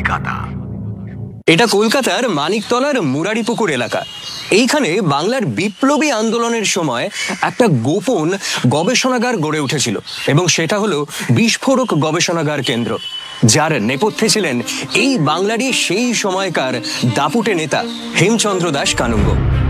কলকাতা। এটা কলকাতার মানিকতলার মুরারিপুকুর এলাকা। এইখানে বাংলার বিপ্লবী আন্দোলনের সময় একটা গোপন গবেষণাগার গড়ে উঠেছিল, এবং সেটা হলো বিস্ফোরক গবেষণাগার কেন্দ্র, যার নেপথ্যে ছিলেন এই বাংলারই সেই সময়কার দাপুটে নেতা হেমচন্দ্র দাস কানুঙ্গো।